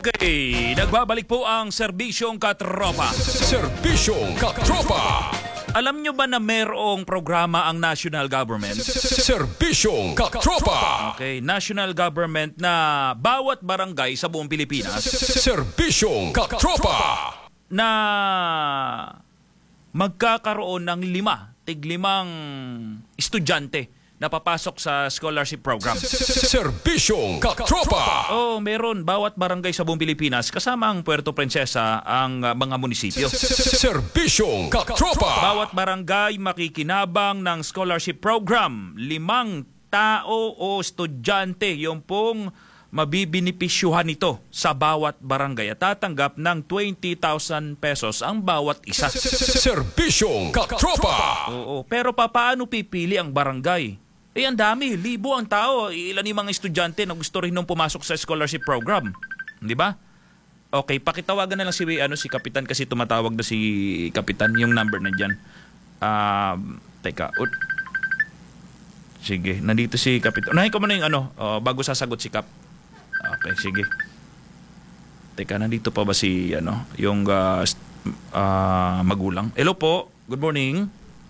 Okay, nagbabalik po ang Serbisyong Katropa. Serbisyong Katropa. Alam nyo ba na mayroong programa ang national government? Serbisyong Katropa. Okay, national government na bawat barangay sa buong Pilipinas Serbisyong Katropa. na magkakaroon ng tiglimang estudyante na papasok sa scholarship program. Serbisyong Katropa. Oh, meron bawat barangay sa buong Pilipinas kasama ang Puerto Princesa ang mga munisipyo. Serbisyong Katropa. Bawat barangay makikinabang ng scholarship program. 5 tao o estudyante yung pong mabibinipisyuhan nito sa bawat barangay at tatanggap ng 20,000 pesos ang bawat isa. Serbisyong Katropa. Oo, pero paano pipili ang barangay? Ang dami, libo ang tao. Ilan yung mga estudyante na gusto rin nung pumasok sa scholarship program. Di ba? Okay, pakitawagan na lang si Kapitan kasi tumatawag na si Kapitan. Yung number na dyan. Teka. Sige, nandito si Kapitan. Unahin ko muna yung bago sasagot si Kap. Okay, sige. Teka, nandito pa ba si yung magulang? Hello po, good morning.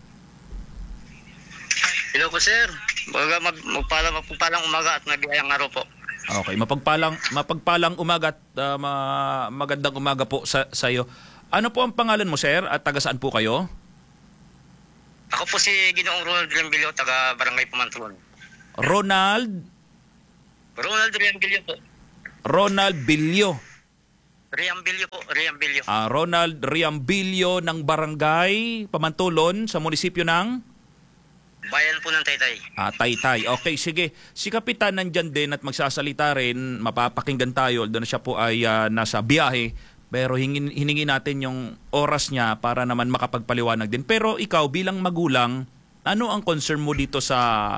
Hello po, sir. Magpalang umaga at nabiyayang araw po. Okay, mapagpalang umaga at magandang umaga po sa iyo. Ano po ang pangalan mo, sir? At taga saan po kayo? Ako po si Ginoong Ronald Riambilio, taga Barangay Pumantulon. Ronald Riambilio po. Ronald Bilio. Riambilio po, Riambilio. Ronald Riambilio ng Barangay Pamantulon sa munisipyo ng Bayan po ng Taytay. Taytay. Okay, sige. Si Kapitan nandyan din at magsasalita rin. Mapapakinggan tayo. Doon siya po ay nasa biyahe. Pero hiningi natin yung oras niya para naman makapagpaliwanag din. Pero ikaw bilang magulang, ano ang concern mo dito sa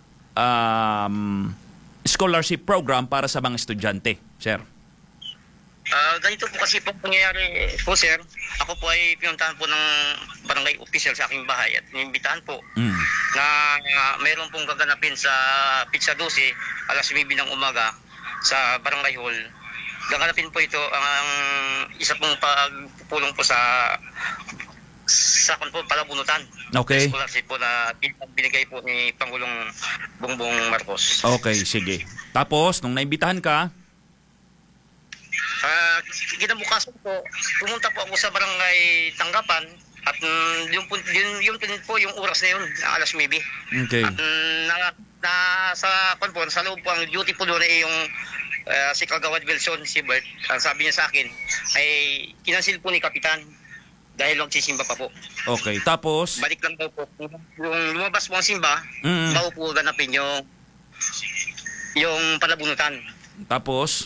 scholarship program para sa mga estudyante, sir? Ganito po kasi po nangyayari po, sir. Ako po ay pinuntahan po ng barangay official sa aking bahay at inimbitahan po na mayroon pong gaganapin sa Pizza 12 alas 9 ng umaga sa barangay hall. Gaganapin po ito ang isa pong pagpupulong po sa palabunutan. Okay. Scholarship po na binigay po ni Pangulong Bongbong Marcos. Okay, sige. Tapos, nung naimbitahan ka, kinabukasan po, pumunta po ako sa barangay Tanggapan at yun po yung oras na yun, alas 9. okay. At sa loob po, ang duty po doon ay yung si Kagawad Wilson, si Bert. Ang sabi niya sa akin ay kinansil po ni Kapitan dahil magsisimba pa po. Okay, tapos? Balik lang daw po. Yung lumabas po ang simba, bago po ganapin yung palabunutan. Tapos?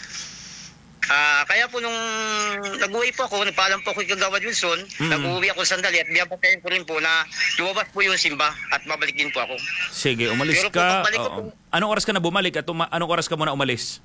Kaya po nung nag-uwi po ako, nagpaalam po ako kay Kagawad Wilson, nag-uwi ako sandali at biyabatayin ko rin po na lumabas po yung simba at babalik din po ako. Sige, umalis Pero ka. po, Anong oras ka na bumalik at anong oras ka muna umalis?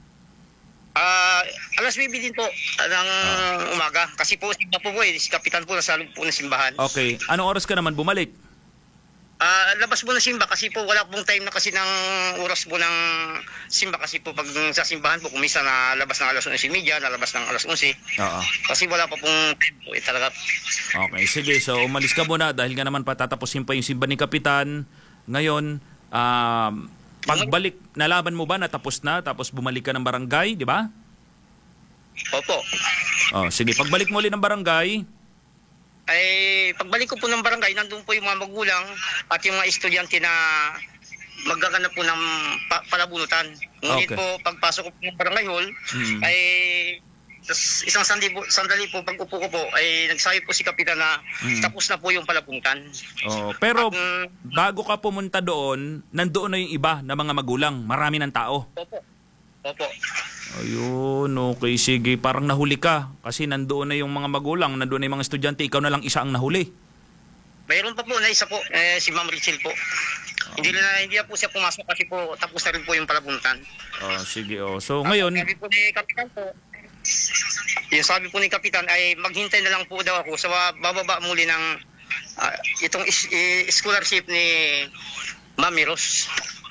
Alas 9 din po ng umaga. Kasi po simba po si Kapitan po nasa loob po ng simbahan. Okay, anong oras ka naman bumalik? Labas po ng simba kasi po wala pong time na kasi ng oras po ng simba kasi po pag sa simbahan po kumisa na labas ng alas 11:30, nalabas ng alas 11. Oo. Kasi wala pa pong time po talaga. Okay, sige. So umalis ka muna dahil nga naman patatapusin pa yung simba ni Kapitan. Ngayon, pagbalik, nalaman mo ba na tapos na tapos bumalik ka ng barangay, di ba? Opo. Sige, pagbalik mo ulit ng barangay, Ay pagbalik ko po ng barangay, nandun po yung mga magulang at yung mga estudyante na maggaganap po ng palabunutan. Ngunit Okay. po, pagpasok ko po ng barangay hall, ay isang sandali po, pag upo ko po, ay nagsabi po si Kapitan na tapos na po yung palabunutan. pero At, bago ka pumunta doon, nandoon na yung iba na mga magulang. Marami ng tao. Opo. Ayun, okay, sige. Parang nahuli ka kasi nandoon na yung mga magulang, nandoon na yung mga estudyante, ikaw na lang isa ang nahuli. Mayroon pa po na isa po, si Ma'am Richel po. Hindi na po siya pumasok kasi po tapos na rin po yung palabunutan. Sige. So ngayon, Sabi po ni Kapitan po, yung sabi po ni Kapitan ay maghintay na lang po daw ako sa bababa muli ng itong scholarship ni Mami Ros.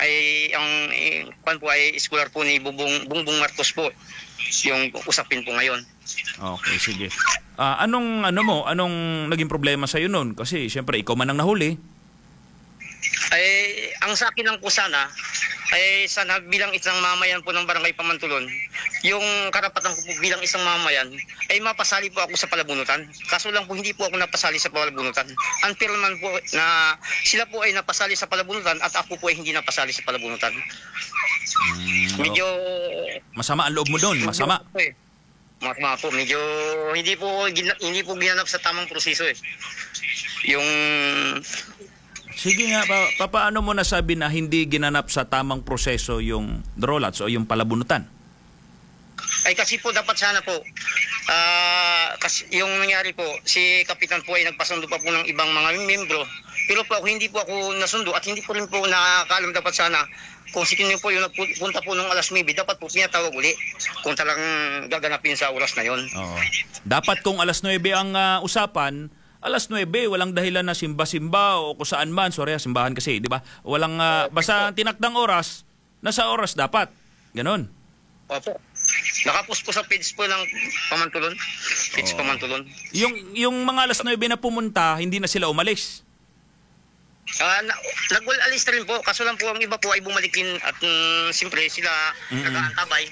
ay ang kwan po ay scholar po ni Bongbong Marcos po yung usapin po ngayon. Okay, sige. Anong naging problema sa iyo noon? Kasi siyempre ikaw man ang nahuli. Ay ang sa akin lang po sana ay sana bilang isang mamayan po ng Barangay Pamantulon, yung karapatan ko po bilang isang mamayan ay mapasali po ako sa palabunutan. Kaso lang po hindi po ako napasali sa palabunutan. Unfair naman po na sila po ay napasali sa palabunutan at ako po ay hindi napasali sa palabunutan. Medyo Masama ang loob mo doon, masama. Masama po, medyo hindi po ginanap sa tamang proseso eh. Yung Sige nga, paano mo nasabi na hindi ginanap sa tamang proseso yung drawlats o yung palabunutan? ay kasi po dapat sana po kasi yung nangyari po, si Kapitan po ay nagpasundo pa po ng ibang mga membro. Pero po ako, hindi po ako nasundo at hindi po rin po nakakaalam dapat sana kung si Kinyo po yung nagpunta po ng alas 9, dapat po pinatawag uli kung talagang gaganapin sa oras na yon. Oo. Dapat kung alas 9 ang usapan, alas 9, walang dahilan na simba-simba o kung saan man. Sorry, simbahan kasi, di ba? Walang, basta tinakdang oras, nasa oras dapat. Ganon. Opo. Nakapost po sa page po ng Pamantulon. Page Pamantulon. Yung mga alas 9 na pumunta, hindi na sila umalis. Nag-alis na rin po. Kaso lang po ang iba po ay bumalikin at siyempre sila nag-aantabay.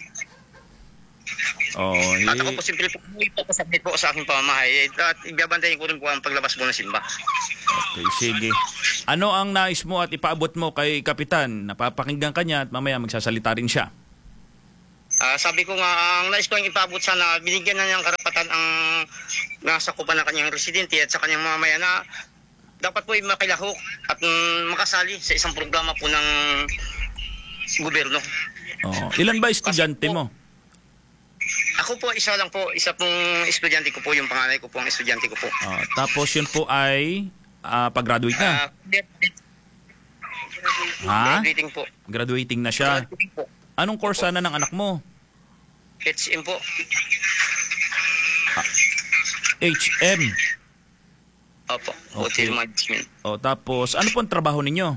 At ako po siyempre po ipapasabit po sa aking pamamahay at ibabantayin ko rin po ang paglabas po ng simba. Okay, sige. Ano ang nais mo at ipaabot mo kay Kapitan? Napapakinggan ka niya at mamaya magsasalita rin siya. Sabi ko nga, ang nais ko ang ipaabot sana, binigyan na niyang karapatan ang nasa kupan ng kanyang residente at sa kanyang mamamayan na dapat po ay makilahok at makasali sa isang programa po ng gobyerno. Ilan ba estudyante mo? Ako po, isa lang po. Isa pong estudyante ko po. Yung panganay ko po ang estudyante ko po. Tapos yun po ay pag-graduate na? Graduating po. Graduating na siya. Graduating po. Anong course sana ng anak mo? HM po. HM? Opo. Okay. Hotel management. Tapos ano po ang trabaho ninyo?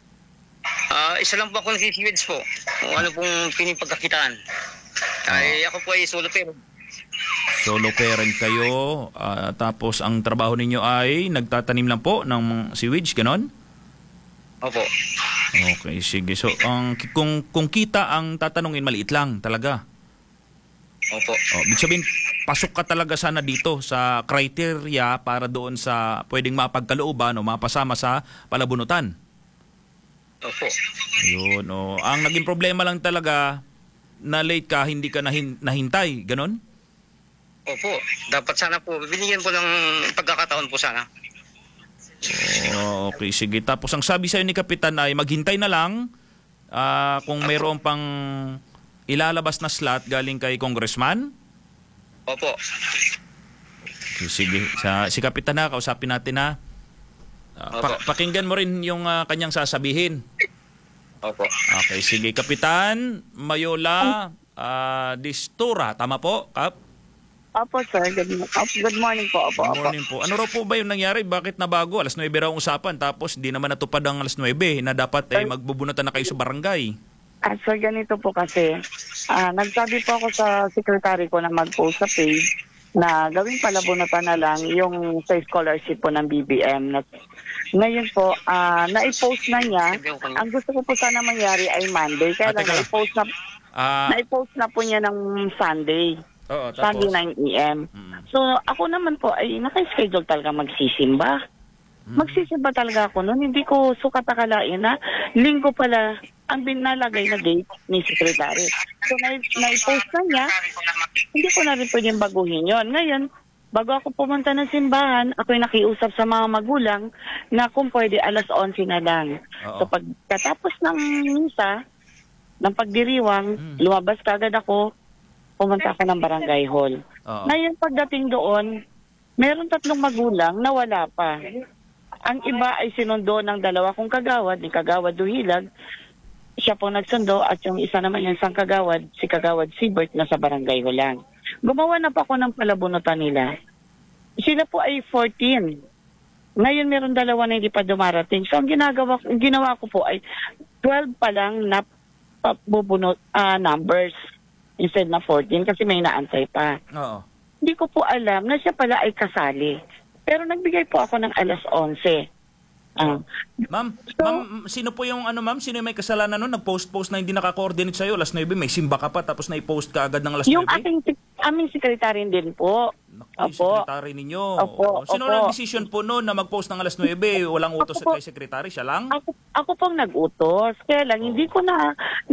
Isa lang po ako nagsikiwids po. Kung ano pong pinipagkakitaan. Ay, ako po ay solo parent. Solo parent kayo. Tapos ang trabaho ninyo ay nagtatanim lang po ng sewage, ganon? Opo. Okay, sige. So, kung kita ang tatanungin, maliit lang talaga. Opo. Ibig sabihin, pasok ka talaga sana dito sa criteria para doon sa pwedeng mapagkalooban o mapasama sa palabunutan. Opo. Ayun, ang naging problema lang talaga, na late ka, hindi ka nahintay, ganon? Opo. Dapat sana po, binigyan po ng pagkakataon po sana. Okay, sige. Tapos ang sabi sa'yo ni Kapitan ay maghintay na lang kung mayroon pang ilalabas na slot galing kay Congressman. Opo. Okay, sige. Si Kapitan na, kausapin natin na. Pakinggan mo rin yung kanyang sasabihin. Opo. Okay, sige. Kapitan Mayola Distura. Tama po, Kap? Opo, sir. Good morning po. Opo, Good morning po. Ano raw po ba yung nangyari? Bakit nabago? Alas 9 raw ang usapan tapos hindi naman natupad ang alas 9 na dapat ay magbubunutan na kayo sa barangay. Sir, ganito po kasi. Nagsabi po ako sa secretary ko na mag-post sa page na gawing palabunutan na lang yung sa scholarship po ng BBM. Ngayon po, na-post na niya. Ang gusto ko po sana mangyari ay Monday. Kaya lang na-post na po niya ng Sunday. Oo, tapos? Sunday 9 AM. So, ako naman po ay naka-schedule talaga magsisimba. Magsisimba talaga ako noon. Hindi ko sukat akalain na linggo pala ang binalagay na date ni secretary. So, na-post na niya. Hindi ko na rin pwedeng baguhin yon. Ngayon, bago ako pumunta ng simbahan, ako'y nakiusap sa mga magulang na kung pwede alas 11 na lang. Oo. So, pagkatapos ng misa, ng pagdiriwang, lumabas kagad ako, pumunta ako ng barangay hall. Ngayon pagdating doon, meron 3 magulang na wala pa. Ang iba ay sinundo ng 2 kong kagawad, ni Kagawad Duhilag. Siya pong nagsundo at yung isa naman yung isang kagawad, si Kagawad Sibert, na sa barangay hall lang. Gumawa na pa ako ng palabunutan nila. Sila po ay 14. Ngayon meron 2 na hindi pa dumarating. So ang ginawa ko po ay 12 pa lang na bubunot numbers instead na 14 kasi may naantay pa. Oo. Hindi ko po alam na siya pala ay kasali. Pero nagbigay po ako ng alas 11. Ma'am, sino po yung ma'am? Sino yung may kasalanan nun? Nag-post na hindi naka-coordinate sa'yo. Alas 9, may simba ka pa tapos na-post ka agad ng alas 9? Yung aming sekretary din po. Naku, yung sekretary ninyo. Sino nag-decision po noon na mag-post ng alas 9? Walang utos kay sekretary, siya lang? Ako pong nag-utos. Kaya lang, hindi ko na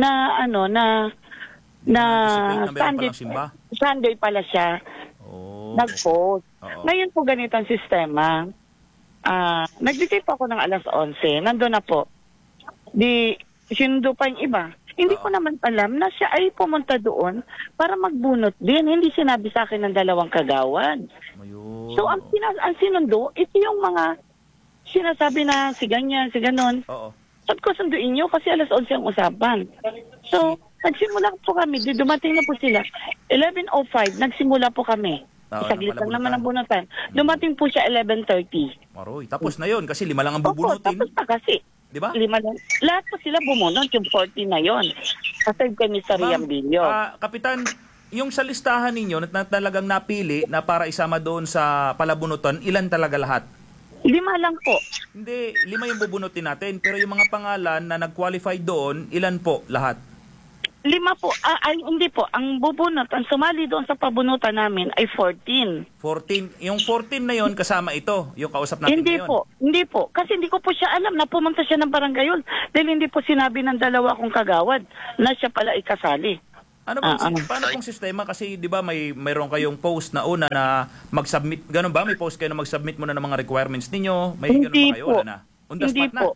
Sunday pala siya nag-post. Ngayon po ganito ang sistema. Nagbigay po ako ng alas 11. Nandun na po. Sinundo pa yung iba. Hindi ko naman alam na siya ay pumunta doon para magbunot din. Hindi sinabi sa akin ng dalawang kagawad. Ayun. So, ang sinundo, ito yung mga sinasabi na si ganyan, si ganon. Oo. Sabi ko, sunduin nyo kasi alas 11 ang usapan. So, nagsimula po kami. Dumating na po sila. 11:05, nagsimula po kami. Saglit lang naman ang bunutan. Dumating po siya 11:30. Maroy, tapos na yun kasi 5 lang ang bubunutin. Tapos na kasi. Di ba? 5 lang. Lahat po sila bumunot, yung 40 na yun. Kasag kay Mr. Riambilio. Kapitan, yung sa listahan ninyo na talagang napili na para isama doon sa palabunutan, ilan talaga lahat? 5 lang po. Hindi, 5 yung bubunutin natin. Pero yung mga pangalan na nag-qualify doon, ilan po lahat? 5 po. Hindi po. Ang bubunot, ang sumali doon sa pabunutan namin ay 14. 14. Yung 14 na yon kasama ito, yung kausap natin Hindi ngayon. Hindi po. Kasi hindi ko po siya alam na pumunta siya ng barangay yun. Dahil hindi po sinabi ng dalawa kong kagawad na siya pala ikasali. Paano pong sistema? Kasi di ba mayroon kayong post na una na mag-submit. Ganun ba? May post kayo na mag-submit muna ng mga requirements ninyo? May ganun ba kayo? Wala na? On the Hindi spot na? po.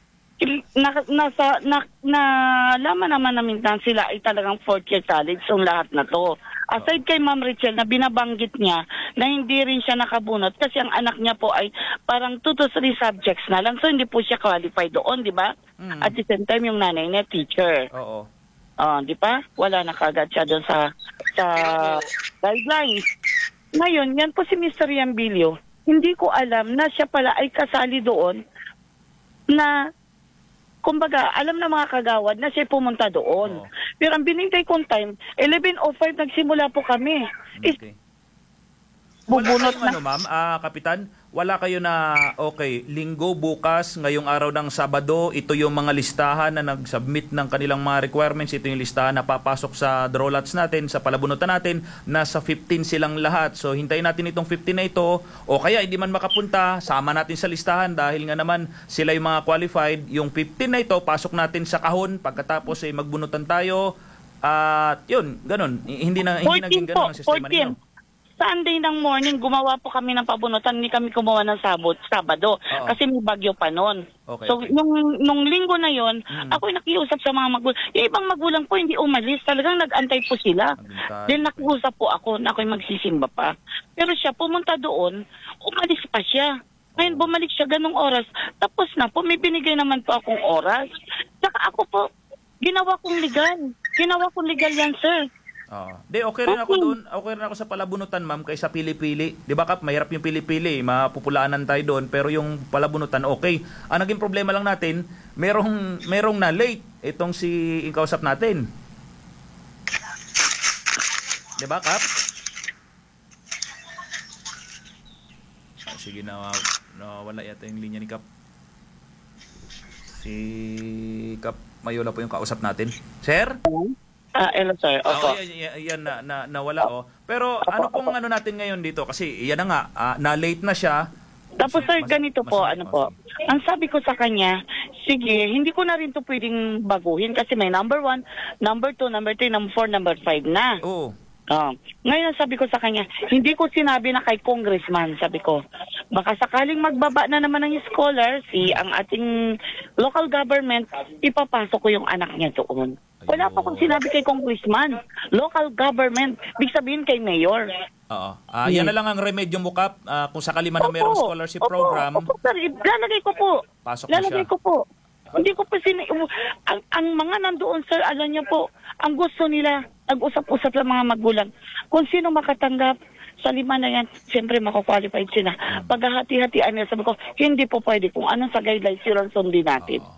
Nalaman naman namin na sila ay talagang fourth year college yung lahat na to. Aside kay Ma'am Richelle na binabanggit niya na hindi rin siya nakabunot kasi ang anak niya po ay parang 2 to 3 subjects na lang. So hindi po siya qualified doon, di ba? At the same time yung nanay niya teacher. Oo. Di ba? Wala na kagad siya doon sa guidelines. Ngayon, yan po si Mr. Riambilio. Hindi ko alam na siya pala ay kasali doon na kumbaga, alam na mga kagawad na siya pumunta doon. Pero ang binigay kong time, 11:05 nagsimula po kami. Okay. Bubunot na. Ma'am, Kapitan, wala kayo na, linggo, bukas, ngayong araw ng Sabado, ito yung mga listahan na nag-submit ng kanilang mga requirements, ito yung listahan na papasok sa drawlots natin, sa palabunutan natin, nasa 15 silang lahat. So, hintayin natin itong 15 na ito, o kaya hindi man makapunta, sama natin sa listahan dahil nga naman sila yung mga qualified. Yung 15 na ito, pasok natin sa kahon, pagkatapos magbunutan tayo, at yun, ganun. Hindi naging ganun ang sistema ninyo. Sunday ng morning, gumawa po kami ng pabunutan. Hindi kami gumawa ng Sabado. Kasi may bagyo pa noon. So, nung linggo na yon, ako'y nakiusap sa mga magulang. Yung ibang magulang po hindi umalis. Talagang nag-antay po sila. Then nakiusap po ako na ako'y magsisimba pa. Pero siya, pumunta doon, umalis pa siya. Ngayon, bumalik siya ganung oras. Tapos na po, may binigay naman po akong oras. Saka ako po, ginawa kong legal. Ginawa kong legal yan, sir. Okay rin ako doon. Okay rin ako sa palabunutan, ma'am, kaysa pili-pili. 'Di ba, Kap? Mahirap yung pili-pili, mapupulaanan tayo doon, pero yung palabunutan okay. Ang naging problema lang natin, merong na late itong si kausap natin. 'Di ba, Kap? Sige na, wala yata yung linya ni Kap. Si Kap Mayola po yung kausap natin. Sir? Hello, sir. Opo. Yan nawala. Pero ano pong natin ngayon dito? Kasi yan na nga, na-late na siya. Tapos sir, ganito po, ang sabi ko sa kanya, sige, hindi ko na rin to pwedeng baguhin kasi may number 1, number 2, number 3, number 4, number 5 na. Oo. Ngayon sabi ko sa kanya, hindi ko sinabi na kay congressman, sabi ko, baka sakaling magbaba na naman ng scholars, ang ating local government, ipapasok ko yung anak niya doon. Wala pa akong sinabi kay congressman. Local government. Big sabihin kay mayor. Yan na lang ang remedyo mo, Kap. Kung sakali man na mayroong scholarship program. Opo, sir. Lalagay ko po. Pasok na siya. Lalagay ko po. Hindi ko pa ang mga nandoon, sir, alam niyo po, ang gusto nila, nag-usap-usap ng mga magulang. Kung sino makatanggap sa 5 na yan, siyempre makakwalified sila. Paghahati-hatian nila, sabi ko, hindi po pwede. Kung anong sa guidelines, yun ang sundin natin.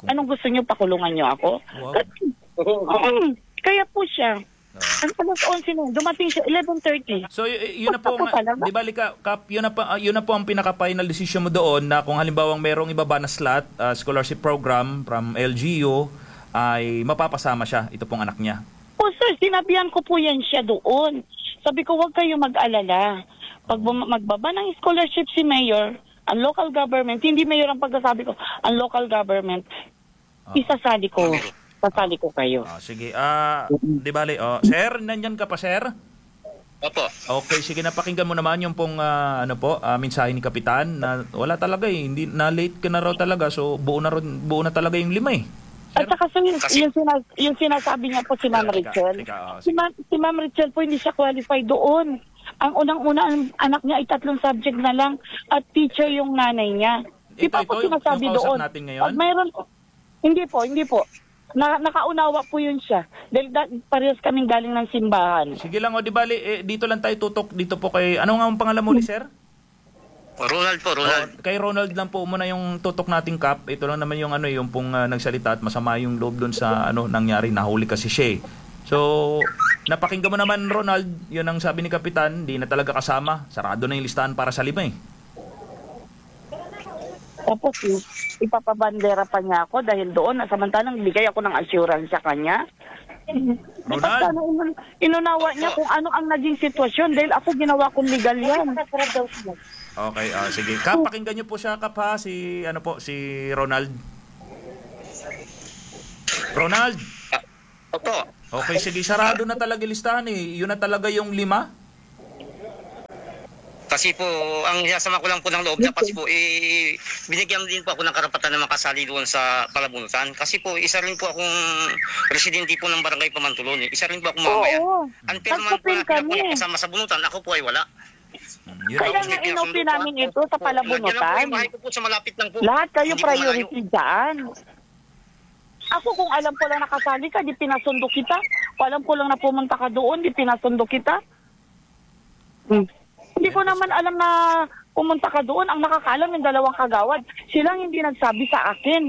Anong gusto niyo, pakulungan niyo ako? Wow. Kaya po siya. Ang alas 11 na, dumating siya 11:30. So yun na po, Basta po talaga. di ba Kap, yun na po ang pinaka-final decision mo doon na kung halimbawang merong ibaba na slot, scholarship program from LGU, ay mapapasama siya, ito pong anak niya. Po sir, sinabihan ko po yan siya doon. Sabi ko, huwag kayo mag-alala. Pag magbaba ng scholarship si Mayor, ang local government, hindi Mayor ang pagkasabi ko, ang local government, isasali ko. Sasali ko kayo. Sige, di bale, sir, nandyan ka pa, sir? Opo. Okay, sige, napakinggan mo naman yung pong mensahe ni Kapitan na wala talaga hindi na late ka na raw talaga, so buo na talaga yung 5 eh. At saka yung sinasabi niya po si Ma'am Richel, si Ma'am Richel po hindi siya qualified doon. Ang unang-una, ang anak niya ay 3 subject na lang at teacher yung nanay niya. Di pa po sinasabi yung kausap doon. natin ngayon? Pag mayroon, hindi po. Nakaunawa po yun siya. Dahil parehas kaming galing ng simbahan. Sige lang, di bali, dito lang tayo tutok dito po kay, ano nga ang pangalan mo ni sir? Ronald po, Ronald. Kay Ronald lang po muna yung tutok nating Kap. Ito lang naman yung yung pong nagsalita at masama yung loob doon sa nangyari, nahuli kasi siya. So, napakinggan mo naman Ronald, yun ang sabi ni Kapitan, di na talaga kasama. Sarado na yung listahan para sa 5 eh. Tapos ipapabandera pa niya ako dahil doon, samantalang bigay ako ng assurance sa kanya. Ronald? Sana inunawa niya kung ano ang naging sitwasyon dahil ako ginawa kong legal yan. Okay, sige. Kap, pakinggan niyo po siya, Kap, ha? Si Ronald. Ronald? Opo. Okay, sige. Sarado na talaga yung listahan eh. Yun na talaga yung 5? Kasi po, ang sinasama ko lang po ng loob, dapat po, binigyan din po ako ng karapatan na makasali doon sa palabunutan. Kasi po, isa rin po akong residente po ng Barangay Pamantulon. Isa rin po akong mamamayan. Oo. Until man po na po nakasama sa bunutan, ako po ay wala. Kaya nga inopin namin ito sa palabunutan. Bahay ko po sa malapit lang po. Lahat kayo Hindi po priority dyan. Ako kung alam ko lang nakasali ka, di pinasundo kita. Kung alam ko lang na pumunta ka doon, di pinasundo kita. Hindi ko naman alam na pumunta ka doon. Ang nakakaalam yung 2 kagawad. Silang hindi nagsabi sa akin.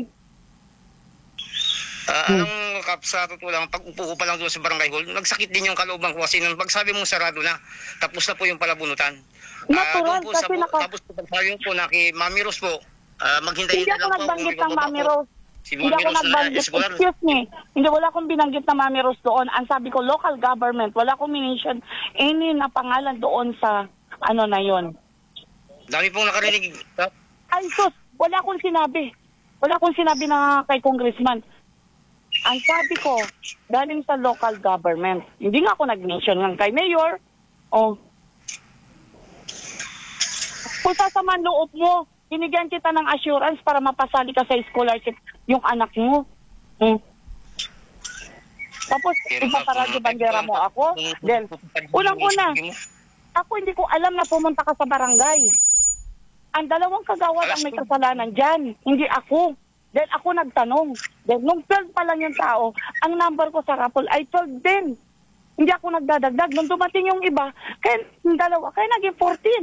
Ang Kap, sa totoo lang, pag upo ko pa lang doon sa barangay hall, nagsakit din yung kalooban ko kasi nung pagsabi mong sarado na, tapos na po yung palabunutan. Natural, Doon po kasi tapos po pagsabi ko na kay Mami Rose po, maghintay Hindi na ako lang po. nagbanggit ng Mami Rose. Si Hindi Mami ako Rose na nagbanggit. escolar. Excuse me. Hindi, wala akong binanggit na Mami Rose doon. Ang sabi ko, local government. Wala akong mention any na pangalan doon sa na yon. Dami pong nakarinig. Ay, sus, wala akong sinabi. Wala akong sinabi na kay congressman. Ang sabi ko, galing sa local government. Hindi nga ako nag-mention ng kay mayor. Kung sasaman loob mo, binigyan kita ng assurance para mapasali ka sa scholarship yung anak mo. Tapos, ipaparadyo bandera mo ako. Then, unang-una, ako hindi ko alam na pumunta ka sa barangay. Ang 2 kagawad ang may kasalanan dyan, hindi ako. Then ako nagtanong. Then nung 12 pa lang yung tao, ang number ko sa raffle ay 12 din. Hindi ako nagdadagdag. Nung dumating yung iba, kaya yung 2, kaya naging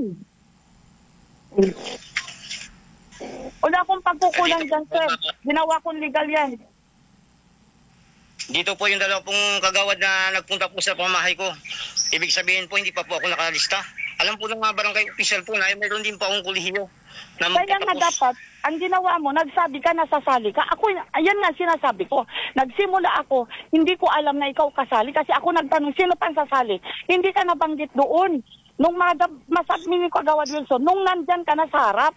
14. Wala akong pagkukulang dyan, sir. Ginawa kong legal yan. Dito po yung 2 pong kagawad na nagpunta po sa pamahay ko. Ibig sabihin po, hindi pa po ako nakalista. Alam po ng mga barangay official po na mayroon din po akong kolehiyo. Kaya nga dapat, ang ginawa mo, nagsabi ka, nasasali ka. Ako, ayan nga sinasabi ko. Nagsimula ako, hindi ko alam na ikaw kasali kasi ako nagtanong, sino pang sasali? Hindi ka nabanggit doon. Nung masabi ni Kagawad Wilson, nung nandyan ka na sa harap.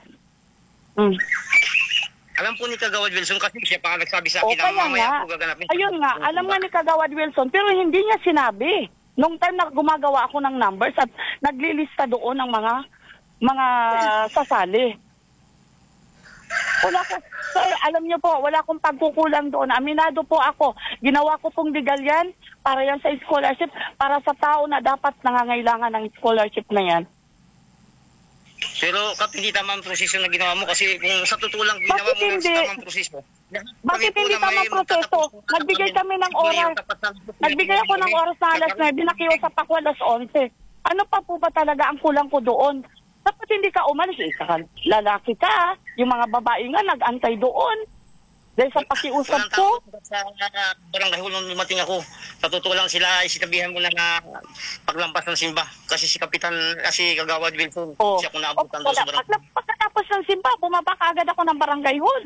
Alam po ni Kagawad Wilson kasi siya pa nagsabi sa akin na mamaya po gaganapin. Ayun nga, alam nga ni Kagawad Wilson, pero hindi niya sinabi. Nung time na gumagawa ako ng numbers at naglilista doon ng mga sasali. Wala ko, sir, alam niyo po, wala akong pagkukulang doon. Aminado po ako. Ginawa ko pong legal yan para yan sa scholarship, para sa tao na dapat nangangailangan ng scholarship na yan. Pero Kap, hindi tama ang proseso na ginawa mo kasi kung sa totoo lang ginawa mo ng tamang proseso. Bakit hindi tamang proseso? Nagbigay kami ng oras. Nagbigay ako ng oras na alas 9, nakiusap ako alas 11. Ano pa po ba talaga ang kulang ko doon? Dapat hindi ka umalis. Lalaki ka. Yung mga babae nga nag-antay doon. Dahil sa pakiusap Walang ko, tao sa barangay hall nung lumating ako. Sa totoo lang sila, sinabihan mo na paglampas ng simba. Kasi si Kapitan, si Kagawad Wilson, siya kung naabutan doon sa barangay. Pagkatapos ng simba, bumaba kaagad ako ng barangay hall.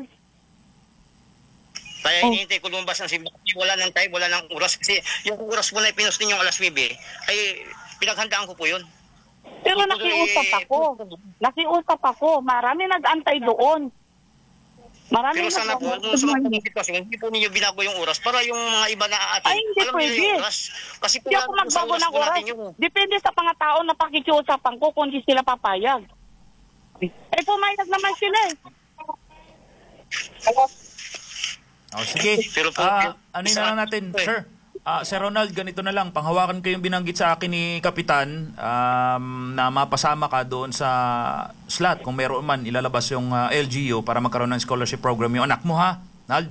Kaya hinihintay ko lumabas ng simba. Wala nang time, wala nang oras. Kasi yung oras mo na ipinost ninyo alas 9, ay pinaghandaan ko po yun. Pero nakiusap ako. Marami nag-antay doon. Pero sana po, nung sa mga sitwasyon, hindi po ninyo binago yung oras para yung mga iba na atin, ay, hindi alam nila pwede. yung oras. Kasi po Hindi ako magbago ng oras. Depende sa mga tao na pakikiusapan ko kung di sila papayag. Eh, pumayag naman sila eh. Sige. Pero po, ano na lang natin, sir? Sir Ronald, ganito na lang. Panghawakan ko yung binanggit sa akin ni Kapitan na mapasama ka doon sa slot. Kung meron man, ilalabas yung LGU para magkaroon ng scholarship program yung anak mo, ha? Nald?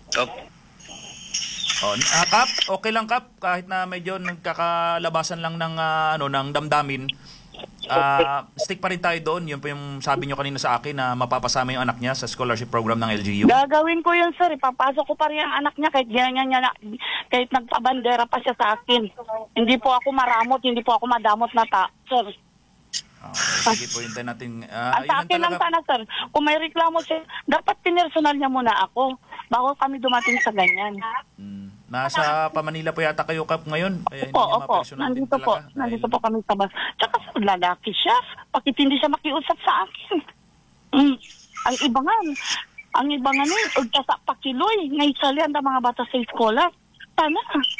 Kap, okay lang, Kap. Kahit na medyo nagkakalabasan lang ng, ng damdamin, stick pa rin tayo doon. Yun po yung sabi nyo kanina sa akin na mapapasama yung anak niya sa scholarship program ng LGU. Gagawin ko yun, sir. Ipapasok ko pa rin ang anak niya kahit ganyan niya kahit nagpabandera pa siya sa akin. Hindi po ako maramot, hindi po ako madamot na sir. Okay, sige po, hintayin natin. Ang sa akin lang sana, sir, kung may reklamo siya, dapat pinersonal niya muna ako bago kami dumating sa ganyan. Nasa Pamanila po yata kayo, Kap, ngayon. Kaya Opo. Nandito po kami sa bus. Tsaka lalaki siya. Bakit hindi siya makiusap sa akin? Ang iba nga sa pakiloy. Ngay salian ang mga bata sa eskola. Sana.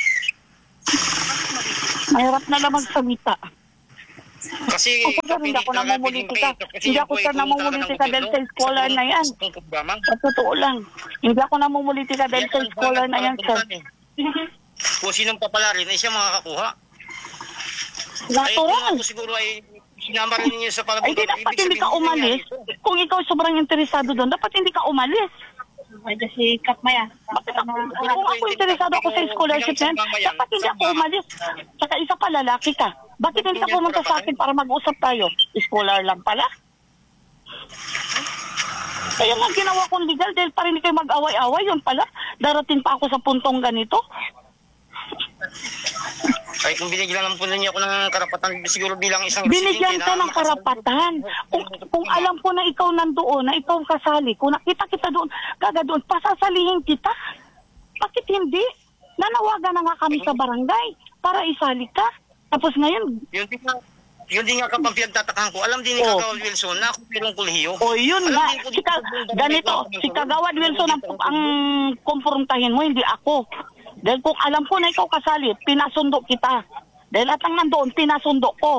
Mahirap na lang magsalita. Kasi hindi ako namumulitika. Hindi ako sa namumulitika dahil sa eskola na yan. Sa totoo lang. Hindi ako namumulitika dahil sa eskola na yan, sir. Kung sinong papalarin, ay siya makakakuha. Natural. Ay, siguro ay sinama rin niyo sa ay, di dapat hindi ka umalis. Kung ikaw sobrang interesado doon, dapat hindi ka umalis. Kasi Kapmaya. Kung ako interesado ako sa scholarship na yan, dapat hindi ako umalis. Saka isa pa, lalaki ka. Bakit hindi ka pumunta sa akin para mag-usap tayo? Scholar lang pala. Kaya nga ginawa kong legal dahil para hindi kayo mag-away-away, yun pala. Darating pa ako sa puntong ganito. Ay, kung binigyan lang po ninyo ako ng karapatan, siguro bilang isang binigyan ka ng karapatan. Kung alam ko na ikaw nandoon, na ikaw kasali, kung nakita kita doon, doon, pasasalihin kita. Bakit hindi? Nanawagan na nga kami sa barangay para isali ka. Tapos ngayon, yun din nga kapag pinagtatakahan ko. Alam din ni Kagawad Wilson na ako mayroong kulhiyo. Yun nga. Ganito, si Kagawad Wilson ang kumprontahin mo, hindi ako. Dahil kung alam ko na ikaw kasali, pinasundo kita. Dahil at ang nandoon, pinasundo ko.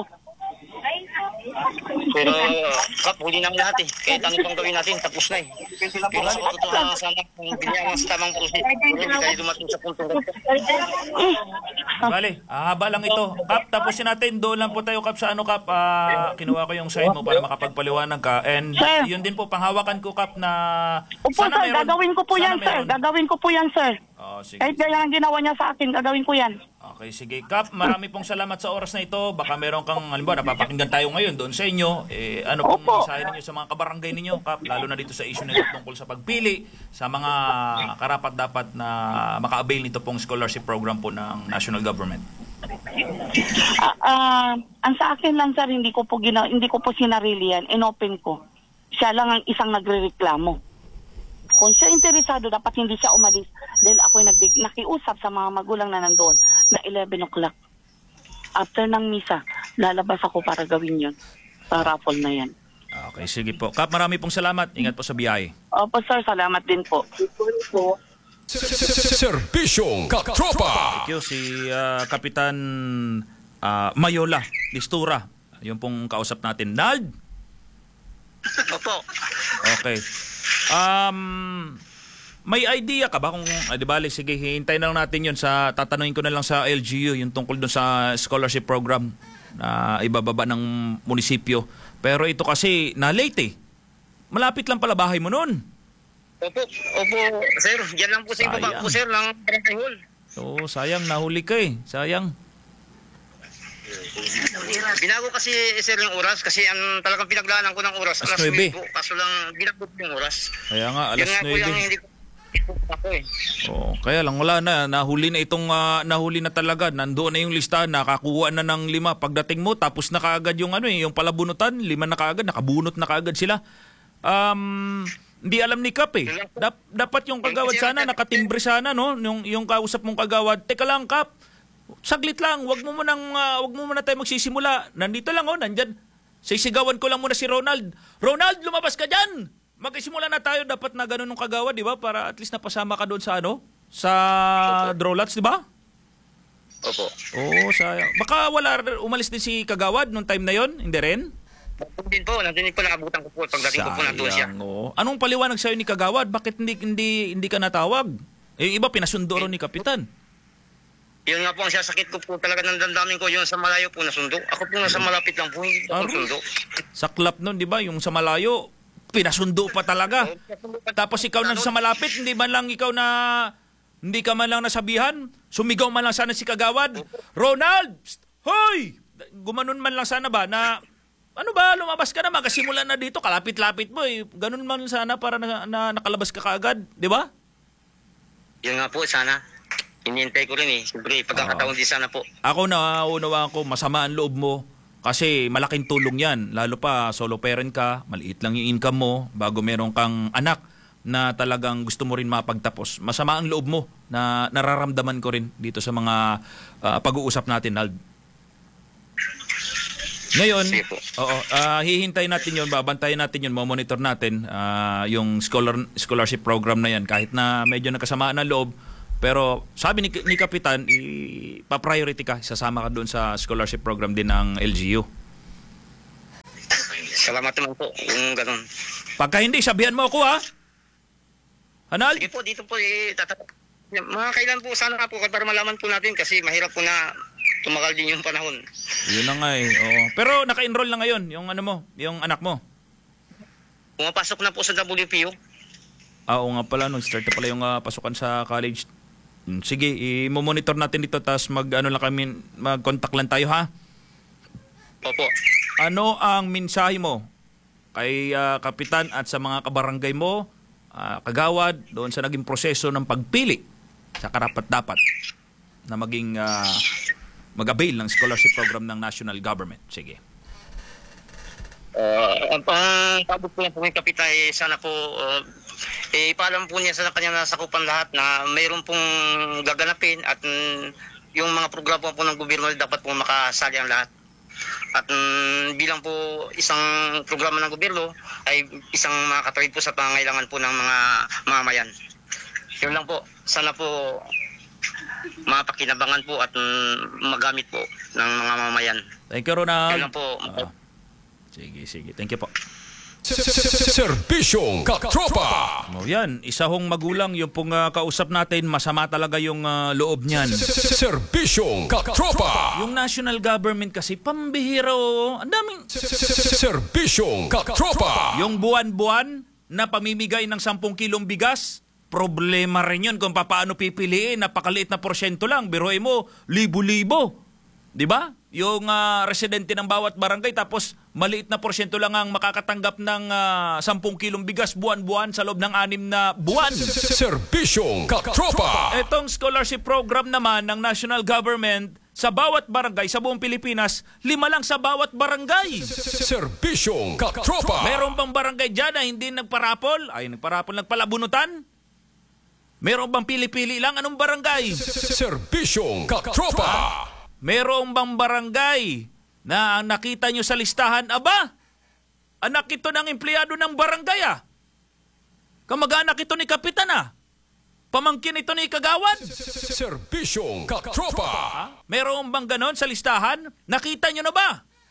Pero, Kap, huli namin lahat eh. Kahit ano itong gawin natin, tapos na eh. Pero sa totoo na sana kung biniyang sa tamang proses, hindi tayo dumating sa puntong ganito. Bale, haba lang ito. Kap, tapusin natin. Doon lang po tayo, Kap, sa Kap. Kinuha ko yung side mo para makapagpaliwanag ka. And yun din po, panghawakan ko, Kap, na... Opo, sir. Gagawin ko po yan, sir. Gagawin ko po yan, sir. Sige. Kahit gaya ang ginawa niya sa akin, gagawin ko yan. Okay, sige. Kap, marami pong salamat sa oras na ito. Baka meron kang, halimbawa, napapakinggan tayo ngayon doon sa inyo. Ano pong mensahe ninyo sa mga kabarangay ninyo, Kap? Lalo na dito sa issue nito tungkol sa pagpili sa mga karapat-dapat na maka-avail nito pong scholarship program po ng national government. Ang sa akin lang, sir, hindi ko po sinarili yan. Inopen ko. Siya lang ang isang nagrereklamo. Kung siya interesado, dapat hindi siya umalis dahil ako'y nakiusap sa mga magulang na nandoon na 11 o'clock. After ng misa, lalabas ako para gawin yun. Sa raffle na yan. Okay, sige po. Kap, marami pong salamat. Ingat po sa biyahe. Opo, sir. Salamat din po. Serbisyong Katropa. Thank you. Si Kapitan Mayola Listura. Yung pong kausap natin. Nald? Opo. Okay. May idea ka ba kung, di bali, sige, hintayin na lang natin yun sa, tatanungin ko na lang sa LGU, yung tungkol dun sa scholarship program na ibababa ng munisipyo. Pero ito kasi, na-late eh. Malapit lang pala bahay mo nun. Opo, sir. Diyan lang po sa ibaba po, sir, ng barangay hall. Oo, sayang, nahuli ka eh. Sayang. Binago kasi, sir, yung oras kasi ang talagang pinaglaanan ko ng oras, alas 9 po. Kaso lang, binago yung oras. Kaya nga, alas 9. Ito ako eh. Oh, kaya lang wala na, nahuli na itong nahuli na talaga. Nandoon na yung listahan, nakakuha na ng 5. Pagdating mo tapos na kaagad yung yung palabunutan, 5 na kaagad, nakabunot na kaagad sila. Hindi alam ni Kap eh. Dapat yung kagawad sana nakatimbre sana no, yung kausap mong kagawad. Teka lang Kap. Saglit lang, wag mo muna tayo magsisimula. Nandito lang nandiyan. Sisigawan ko lang muna si Ronald. Ronald, lumabas ka diyan. Magsisimula na tayo, dapat na ganun ng kagawad, di ba? Para at least napasama ka doon sa sa Drolats, di ba? Opo. Oo, sayang. Baka umalis din si kagawad nung time na yon, hindi rin? Nandun din po, nakabutan ko po. Pagdating ko po nandun siya. Oo. Anong paliwanag sa'yo ni kagawad? Bakit hindi ka natawag? Yung iba pinasundo ron ni Kapitan. Yun nga po, ang sasakit ko po talaga ng damdamin ko, yung sa malayo po nasundo. Ako po nasa malapit lang po, hindi po nasundo. Saklap nun, di ba? Yung sa malayo, pinasundo pa talaga. Tapos ikaw na sa malapit, hindi ka man lang nasabihan, sumigaw man lang sana si kagawad. Ronald! Hoy! Gumanon man lang sana ba na, lumabas ka na, magkasimula na dito, kalapit-lapit mo eh. Ganun man sana para na nakalabas ka kaagad, di ba? Yun nga po, sana. Hinihintay ko rin eh. Siyempre, pagkakataon din sana po. Ako nauunawaan ko, masama ang loob mo. Kasi malaking tulong yan. Lalo pa, solo parent ka, maliit lang yung income mo, bago meron kang anak na talagang gusto mo rin mapagtapos. Masama ang loob mo na nararamdaman ko rin dito sa mga pag-uusap natin, Hald. Ngayon, hihintayin natin yun, babantayin natin yun, monitor natin yung scholarship program na yan. Kahit na medyo nakasamaan ng loob, pero sabi ni Kapitan, pa-priority ka, sasama ka doon sa scholarship program din ng LGU. Salamat naman po, yung ganun. Pagka hindi, sabihan mo ako ha? Hanal? Sige po, dito po, mga kailan po, sana nga po, para malaman po natin kasi mahirap po na tumagal din yung panahon. Yun na nga eh. Oo. Pero naka-enroll na ngayon, yung yung anak mo. Pumapasok na po sa WPU. Oo nga pala, start na pala yung pasukan sa college. Sige, i-monitor natin dito, tapos mag-contact lang tayo ha. Opo. Ano ang mensahe mo kay Kapitan at sa mga kabarangay mo, kagawad, doon sa naging proseso ng pagpili sa karapat-dapat na maging mag-avail ng scholarship program ng national government? Sige. Ang pabot po ng Kapitay, sana po ipaalam po niya sa kanya nasakupan lahat na mayroon pong gaganapin at yung mga programa po ng gobyerno dapat po makasali ang lahat. At bilang po isang programa ng gobyerno ay isang makakatawid po sa pangangailangan po ng mga mamamayan. Yun lang po. Sana po mapakinabangan po at magamit po ng mga mamamayan. Thank you, Ronald. Yun lang po. Sige. Thank you po. Serbisyong Katropa. Yan, isa hong magulang yung pong kausap natin, masama talaga yung loob niyan. Serbisyong Katropa. Yung national government kasi pambihira ang daming Serbisyong Katropa. yung buwan-buwan na pamimigay ng 10 kilong bigas, problema rin yun kung paano pipiliin, napakaliit na porsyento lang, biruin mo, libo-libo. 'Di ba? Yung residente ng bawat barangay, tapos maliit na porsyento lang ang makakatanggap ng 10 kilong bigas buwan-buwan sa loob ng 6 na buwan. Serbisyong Katropa. Etong scholarship program naman ng national government, sa bawat barangay sa buong Pilipinas, 5 lang sa bawat barangay. Serbisyong Katropa. Meron bang barangay dyan na hindi nagparapol? Nagpalabunutan? Meron bang pili-pili lang? Anong barangay? Serbisyong Katropa. Meron bang barangay na ang nakita nyo sa listahan, aba, anak ito ng empleyado ng barangay kamag-anak ito ni Kapitan pamangkin ito ni Kagawad? Serbisyong Katropa. Meron bang ganon sa listahan? Nakita nyo na ba?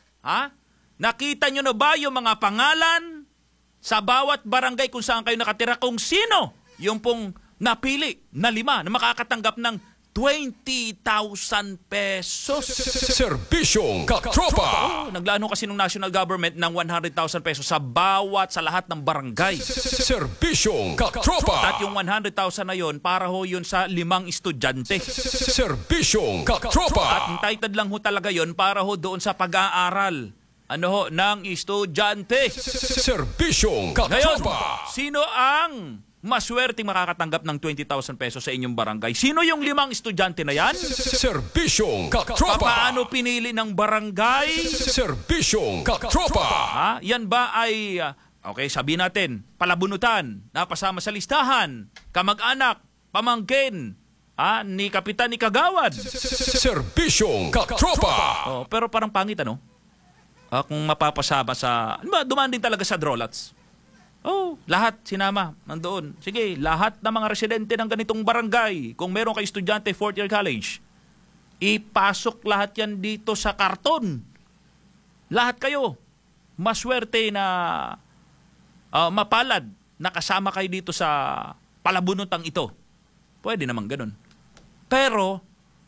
Nakita nyo na ba yung mga pangalan sa bawat barangay kung saan kayo nakatira, kung sino yung pong napili na 5 na makakatanggap ng 20,000 pesos. Serbisyong Katropa. Naglano kasi ng national government ng 100,000 pesos sa lahat ng barangay. Serbisyong Katropa. At yung 100,000 na yon, para yun sa 5 estudyante. Serbisyong Katropa. At entitled lang talaga yon para doon sa pag-aaral ng estudyante. Serbisyong Ngayon, Katropa. sino ang maswerteng makakatanggap ng 20,000 pesos sa inyong barangay. Sino yung 5 estudyante na yan? Serbisyong katropa. Paano pinili ng barangay? Serbisyong katropa. Yan ba ay, okay, sabihin natin, palabunutan, napasama sa listahan, kamag-anak, pamangkin, ni Kapitan ni Kagawad. Serbisyong katropa. Pero parang pangit, ano? Kung mapapasama sa, dumaan din talaga sa Drolats. Lahat sinama, nandoon. Sige, lahat ng mga residente ng ganitong barangay, kung meron kayo estudyante, 4th year college, ipasok lahat yan dito sa karton. Lahat kayo, maswerte na mapalad na kasama kayo dito sa palabunutang ito. Pwede naman ganun. Pero,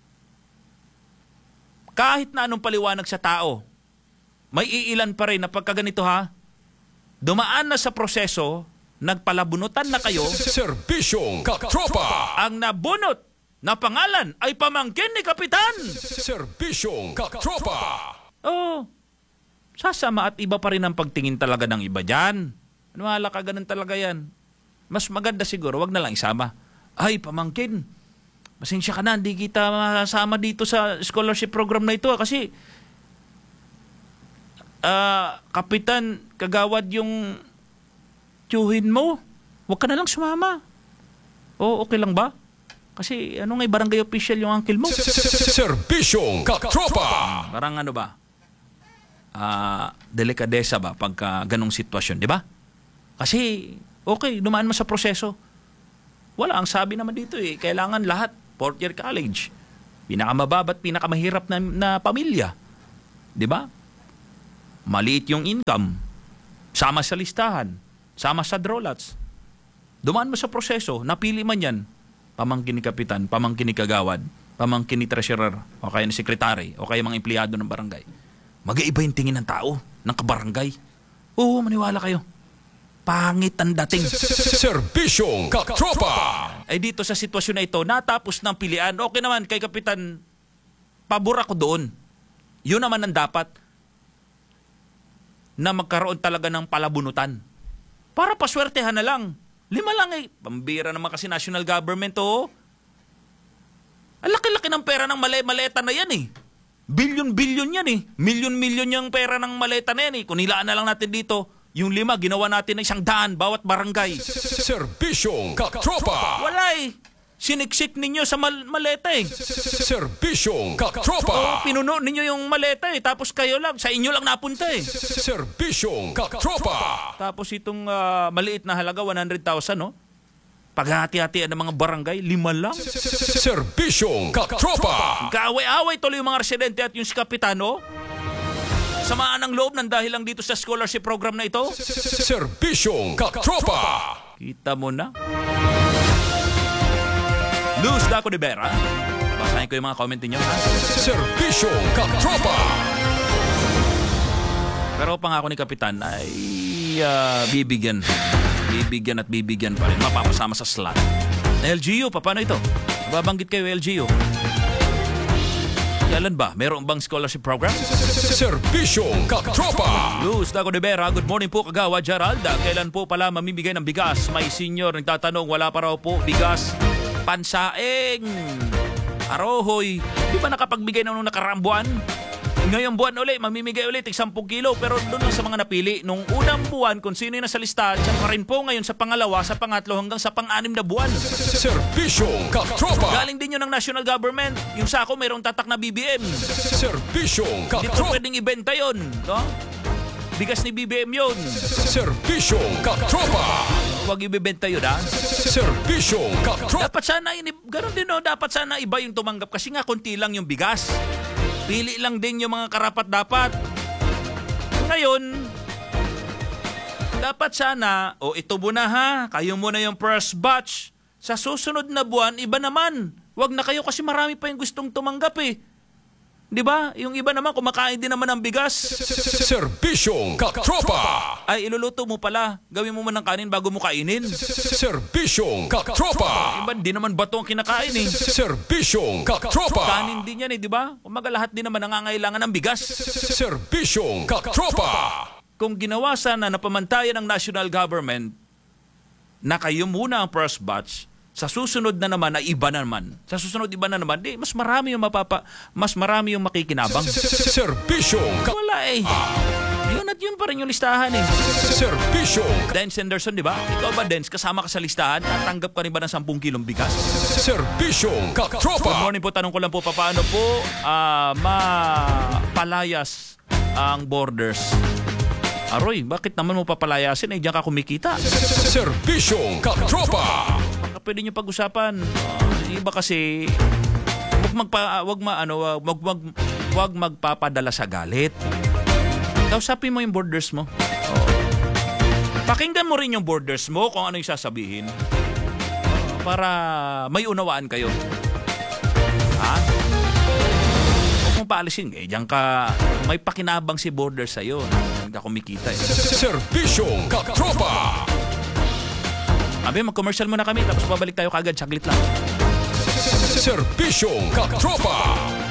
kahit na anong paliwanag sa tao, may iilan pa rin na pagka ganito dumaan na sa proseso, nagpalabunutan na kayo. Serbisyong katropa. Ang nabunot na pangalan ay pamangkin ni Kapitan. Serbisyong katropa. Sasama at iba pa rin ang pagtingin talaga ng iba dyan. Wala ka, ganun talaga yan. Mas maganda siguro, wag na lang isama. Ay, pamangkin, pasensya ka na, hindi kita masama dito sa scholarship program na ito kasi Kapitan, Kagawad yung tiyuhin mo. Huwag ka na lang sumama. Okay lang ba? Kasi barangay official yung uncle mo. Serbisyong katropa. Parang ba? Delikadesa ba pagka ganong sitwasyon, di ba? Kasi, okay, dumaan mo sa proseso. Wala, ang sabi naman dito kailangan lahat, 4th year college. Pinakamababa at pinakamahirap na pamilya. Di ba? Maliit yung income, sama sa listahan, sama sa Drolats. Dumaan mo sa proseso, napili man yan, pamangkin ni Kapitan, pamangkin ni Kagawad, pamangkin ni Treasurer, o kaya ni Sekretary, o kaya mga empleyado ng barangay. Mag-iiba yung tingin ng tao, ng kabarangay. Maniwala kayo. Pangit ang dating. Serbisyong katropa. Ay dito sa sitwasyon na ito, natapos ng pilian, okay naman kay Kapitan, pabor ako doon. Yun naman ang dapat, na magkaroon talaga ng palabunutan. Para paswertehan na lang. 5 lang Pambira naman kasi national government Ang laki-laki ng pera ng maleta na yan Bilyon-bilyon yan Milyon-milyon yung pera ng maleta na yan Kung nilaan na lang natin dito, yung 5, ginawa natin na 100 bawat barangay. Serbisyong katropa. Wala Siniksik ninyo sa maleta Serbisyong katropa. Pinuno ninyo yung maleta tapos kayo lang, sa inyo lang napunta Serbisyong katropa. Tapos itong maliit na halaga, 100,000 paghati-hatian ng mga barangay, 5 lang. Serbisyong katropa. Kaaway-away tuloy yung mga residente at yung si Kapitano. Samaan ng loob ng dahil lang dito sa scholarship program na ito. Serbisyong katropa. Kita mo na. Luz Daco de Vera. Basahin ko yung mga comment niyo. Serbisyong katropa. Pero pangako ni Kapitan ay bibigyan at bibigyan pa rin. Mapapasama sa slot. LGU, paano ito? Babanggit kayo LGU. Kailan ba? Meron bang scholarship program? Serbisyong katropa. Luz Daco de Vera, good morning po Kagawad Gerald. Kailan po pala mamimigay ng bigas? May senior nagtatanong, wala pa raw po bigas. Pansaing, arohoy, di ba nakapagbigay na nung nakaraang buwan? Ngayong buwan ulit, mamimigay ulit 10 kilo, pero doon lang sa mga napili. Nung unang buwan, kung sino yung nasa listahan, siya pa rin po ngayon sa pangalawa, sa pangatlo, hanggang sa pang-6 na buwan. Serbisyong katropa. Galing din yun ng national government. Yung sako, mayroong tatak na BBM. Serbisyong Hindi katropa. po pwedeng ibenta yun. No? Bigas ni BBM yun. Serbisyong katropa. Huwag ibibenta yun, Serbisyong katropa. Dapat sana, ganun din dapat sana iba yung tumanggap kasi nga konti lang yung bigas. Pili lang din yung mga karapat-dapat. Ngayon, dapat sana, ito muna kayo muna yung first batch. Sa susunod na buwan, iba naman. Huwag na kayo kasi marami pa yung gustong tumanggap Di ba? Yung iba naman, kumakain din naman ng bigas. Serbisyong katropa. Ay, iluluto mo pala. Gawin mo man ng kanin bago mo kainin. Serbisyong katropa. Iba, di naman bato ang kinakain Serbisyong katropa. Kanin din yan di ba? Kumaga lahat din naman nangangailangan ng bigas. Serbisyong katropa. Kung ginawa sana na pamantayan ng national government, na kayo muna ang first batch, sa susunod na naman ay iba na naman. Sa susunod iba na naman, mas marami yung makikinabang. Serbisyong Wala eh. Yun at yun pa rin yung listahan eh. Serbisyong Dance Henderson, di ba? Ikaw ba, Dance? Kasama ka sa listahan? Tatanggap ka rin ba ng 10 kilong bigas? Serbisyong Good Katropa. morning po. Tanong ko lang po, paano po mapalayas ang borders? Aroy, bakit naman mo papalayasin? Eh, diyan ka kumikita. Serbisyong Katropa. Baka pwede nyo pag-usapan. Iba kasi, wag magpapadala sa galit. Kausapin mo yung borders mo. Pakinggan mo rin yung borders mo kung ano yung sasabihin. Para may unawaan kayo. Ha? Huwag mong paalisin. Diyan ka, may pakinabang si borders sa'yo. Diyan ka kumikita eh. Serbisyong Katropa. Abi, mag-commercial muna kami tapos babalik tayo kagad. Saglit lang. Serbisyong Katropa.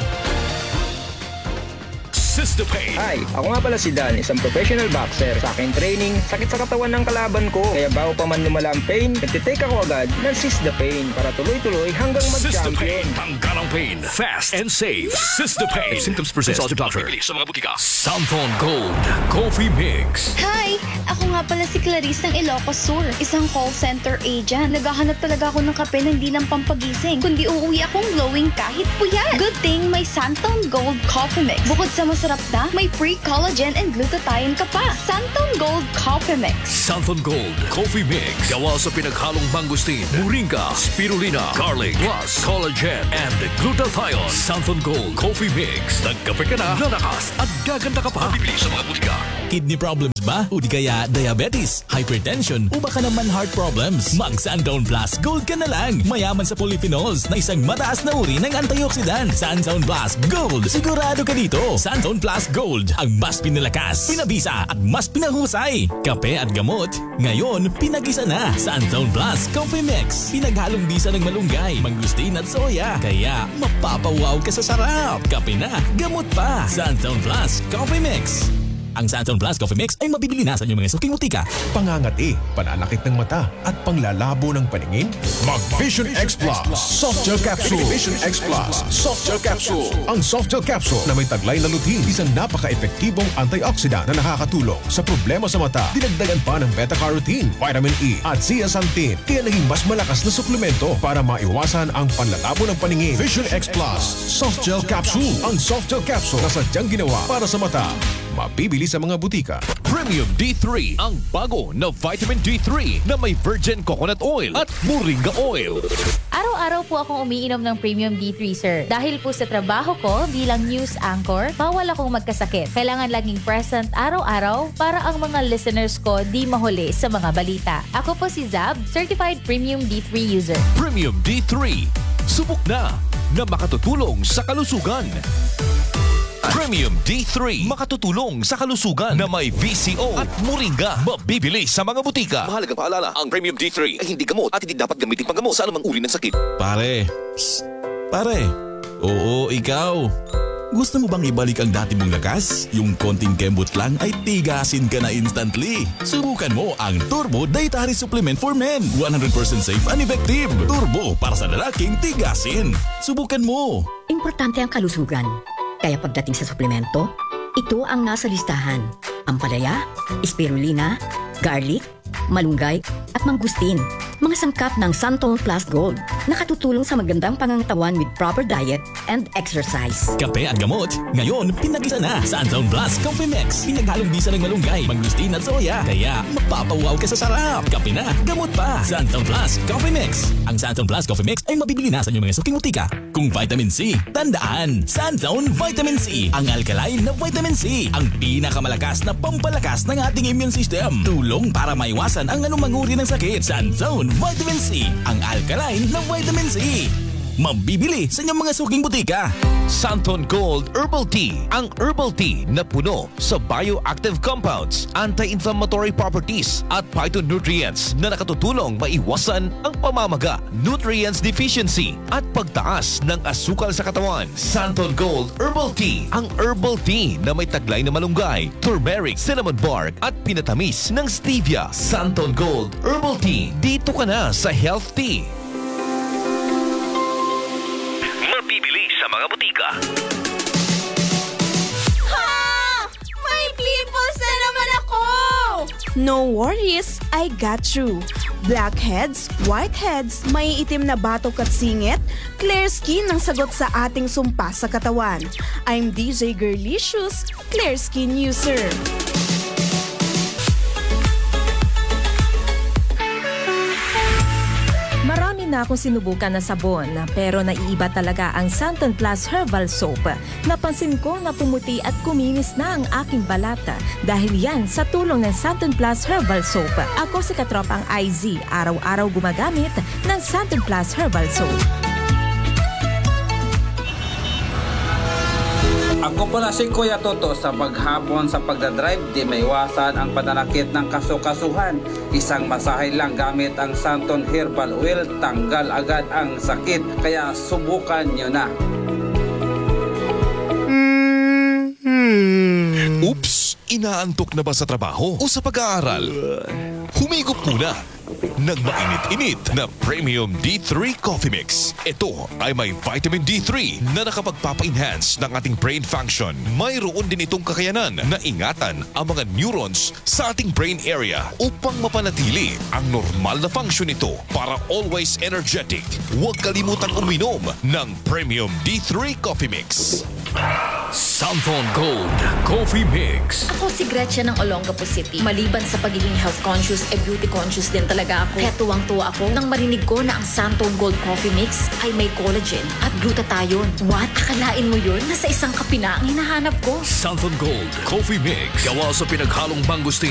Sister Pain. Hi, ako nga pala si Dan, isang professional boxer. Sa aking training, sakit sa katawan ng kalaban ko. Kaya bago pa man lumala ang pain, nagtitake ako agad ng Sister Pain para tuloy-tuloy hanggang Sister mag-champion. Pain. Tanggal ang pain. Fast and safe. Sister Pain. If symptoms persist, consult your doctor. Sa mga butika. Santon Gold Coffee Mix. Hi! Ako nga pala si Clarice ng Ilocos Sur, isang call center agent. Naghahanap talaga ako ng kape na hindi lang pampagising, kundi uuwi akong glowing kahit puyat. Good thing may Santon Gold Coffee Mix. Bukod sa masarap na, may pre-collagen and glutathione ka pa. Santon Gold Coffee Mix. Santon Gold Coffee Mix. Gawa sa pinaghalong mangustin, moringa, spirulina, garlic, plus collagen and glutathione. Santon Gold Coffee Mix. Nagkape ka na, lalakas at gaganda ka pa. Bibili sa mga butika. Kidney problems ba? O di kaya diabetes, hypertension, o baka naman heart problems? Mag Santon Plus Gold ka na lang. Mayaman sa polyphenols na isang mataas na uri ng antioxidant. Santon Plus Gold. Sigurado ka dito. Santon Plus Gold. Ang mas pinalakas, pinabisa at mas pinahusay. Kape at gamot. Ngayon, pinagisa na. Santon Plus Coffee Mix. Pinaghalong bisa ng malunggay, mangustin at soya. Kaya mapapawaw ka sa sarap. Kape na, gamot pa. Santon Plus Coffee Mix. Ang Santon Plus Coffee Mix ay mabibili na sa inyong mga suking butika. Pangangati, pananakit ng mata at panglalabo ng paningin? Mag Vision X Plus Soft Gel Capsule. Vision X Plus Soft Gel Capsule. Ang Soft Gel Capsule na may taglay na lutein, isang napaka-epektibong antioxidant na nakakatulong sa problema sa mata. Dinagdagan pa ng beta-carotene, vitamin E at zeaxanthin, kaya naging mas malakas na suplemento para maiwasan ang panlalabo ng paningin. Vision X Plus Soft Gel Capsule. Ang Soft Gel Capsule na sadyang ginawa para sa mata. Mabibili sa mga butika. Premium D3, ang bago na vitamin D3 na may virgin coconut oil at moringa oil. Araw-araw po akong umiinom ng Premium D3, sir. Dahil po sa trabaho ko bilang news anchor, bawal akong magkasakit. Kailangan laging present araw-araw para ang mga listeners ko di mahuli sa mga balita. Ako po si Zab, Certified Premium D3 user. Premium D3, subok na makatutulong sa kalusugan. Premium D3, makatutulong sa kalusugan na may VCO at moringa. Mabibili sa mga butika. Mahalagang paalala, ang Premium D3 ay hindi gamot at hindi dapat gamitin panggamot sa anumang uri ng sakit. Pare. Psst. Pare. Oo, ikaw. Gusto mo bang ibalik ang dati mong lakas? Yung konting kembot lang ay tigasin ka na instantly. Subukan mo ang Turbo Dietary Supplement for Men. 100% safe and effective. Turbo para sa lalaking tigasin. Subukan mo. Importante ang kalusugan. Kaya pagdating sa suplemento, ito ang nasa listahan. Ampalaya, spirulina, garlic, malunggay at mangustin. Mga sangkap ng Santon Plus Gold. Nakatutulong sa magandang pangangatawan with proper diet and exercise. Kape at gamot, ngayon pinagisa na. Santon Plus Coffee Mix. Pinaghalong bisa ng malunggay, mangustin at soya. Kaya mapapawaw ka sa sarap. Kape na, gamot pa. Santon Plus Coffee Mix. Ang Santon Plus Coffee Mix ay mabibili na sa inyong mga suking butika. Kung vitamin C, tandaan, Santon Vitamin C. Ang alkaline na vitamin C. Ang pinakamalakas na pampalakas ng ating immune system. Tulong para maiwasan ang anumang uri ng sakit. Santon Vitamin C. Ang alkaline na vitamin C. mambibili sa inyong mga suking butika. Santon Gold Herbal Tea. Ang herbal tea na puno sa bioactive compounds, anti-inflammatory properties at phytonutrients na nakatutulong maiwasan ang pamamaga, nutrients deficiency at pagtaas ng asukal sa katawan. Santon Gold Herbal Tea. Ang herbal tea na may taglay na malunggay, turmeric, cinnamon bark at pinatamis ng stevia. Santon Gold Herbal Tea. Dito ka na sa Health Tea. Mabibili sa mga butika. Ha! May pimples na naman ako! No worries, I got you. Blackheads, whiteheads, may itim na batok at singit, clear skin ang sagot sa ating sumpa sa katawan. I'm DJ Girlicious, clear skin user. Marami na akong sinubukan na sabon, pero naiiba talaga ang Santon Plus Herbal Soap. Napansin ko na pumuti at kuminis na ang aking balata dahil yan sa tulong ng Santon Plus Herbal Soap. Ako si katropang IZ, araw-araw gumagamit ng Santon Plus Herbal Soap. Ako pala si Kuya Toto. Sa paghapon sa pagdadrive, di maiwasan ang pananakit ng kasukasuhan. Isang masahe lang gamit ang Santon Herbal Oil, tanggal agad ang sakit. Kaya subukan nyo na. Oops! Inaantok na ba sa trabaho o sa pag-aaral? Humigop muna ng mainit-init na Premium D3 Coffee Mix. Ito ay may vitamin D3 na nakapagpapa-enhance ng ating brain function. Mayroon din itong kakayanan na ingatan ang mga neurons sa ating brain area upang mapanatili ang normal na function nito para always energetic. Huwag kalimutang uminom ng Premium D3 Coffee Mix. Santon Gold Coffee Mix. Ako si Gretchen ng Olongapo City. Maliban sa pagiging health conscious, beauty conscious din talaga ako. Kaya tuwang-tuwa ako nang marinig ko na ang Santon Gold Coffee Mix ay may collagen at glutathione. What? Akalain mo yun? Nasa isang kape na ang hinahanap ko. Santon Gold Coffee Mix. Gawa sa pinaghalong mangustin,